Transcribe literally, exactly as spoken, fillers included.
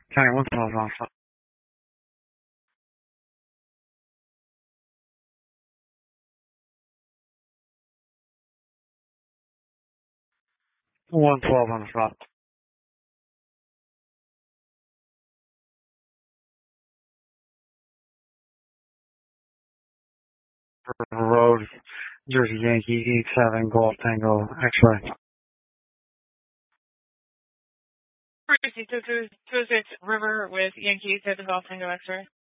County one twelve on stop. one twelve on the stop. Road, Jersey Yankee, eight seven Golf Tango, X-ray. Frequency two two two six River with Yankee seven Golf Tango X-ray.